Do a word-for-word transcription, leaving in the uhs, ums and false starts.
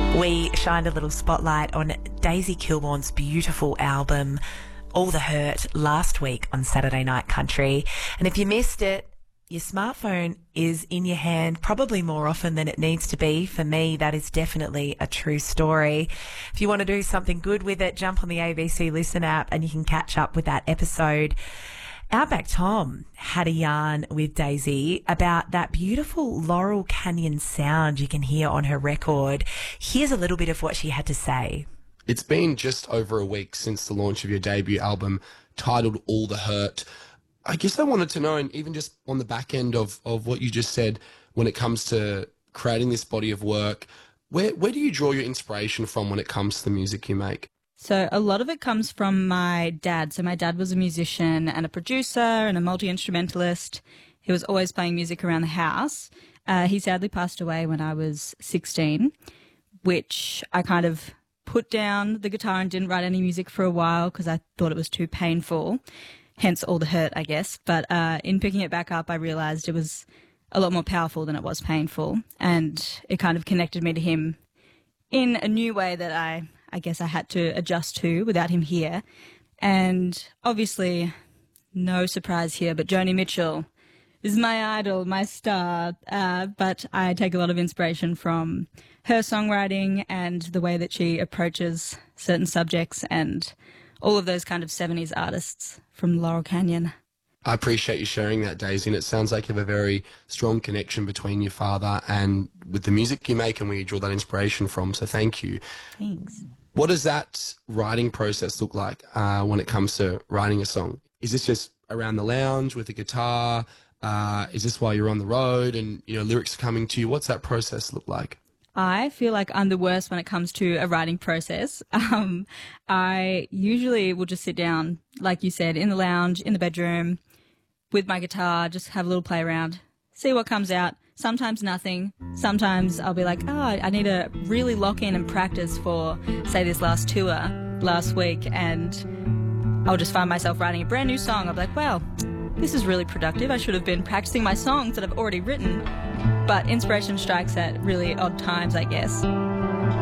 We shined a little spotlight on Daisy Kilbourne's beautiful album, All the Hurt, last week on Saturday Night Country. And if you missed it, your smartphone is in your hand probably more often than it needs to be. For me, that is definitely a true story. If you want to do something good with it, jump on the A B C Listen app and you can catch up with that episode. Outback Tom had a yarn with Daisy about that beautiful Laurel Canyon sound you can hear on her record. Here's a little bit of what she had to say. It's been just over a week since the launch of your debut album titled All the Hurt. I guess I wanted to know, and even just on the back end of, of what you just said, when it comes to creating this body of work, where, where do you draw your inspiration from when it comes to the music you make? So a lot of it comes from my dad. So my dad was a musician and a producer and a multi-instrumentalist. He was always playing music around the house. Uh, he sadly passed away when I was sixteen, which I kind of put down the guitar and didn't write any music for a while because I thought it was too painful, hence All the Hurt, I guess. But uh, in picking it back up, I realised it was a lot more powerful than it was painful, and it kind of connected me to him in a new way that I... I guess I had to adjust to without him here. And obviously, no surprise here, but Joni Mitchell is my idol, my star. Uh, but I take a lot of inspiration from her songwriting and the way that she approaches certain subjects and all of those kind of seventies artists from Laurel Canyon. I appreciate you sharing that, Daisy, and it sounds like you have a very strong connection between your father and with the music you make and where you draw that inspiration from, so thank you. Thanks. What does that writing process look like uh, when it comes to writing a song? Is this just around the lounge with a guitar? Uh, is this while you're on the road and you know lyrics are coming to you? What's that process look like? I feel like I'm the worst when it comes to a writing process. Um, I usually will just sit down, like you said, in the lounge, in the bedroom, with my guitar, just have a little play around, see what comes out. Sometimes nothing. Sometimes I'll be like, oh, I need to really lock in and practice for, say, this last tour last week, and I'll just find myself writing a brand new song. I'll be like, wow, this is really productive. I should have been practicing my songs that I've already written. But inspiration strikes at really odd times, I guess.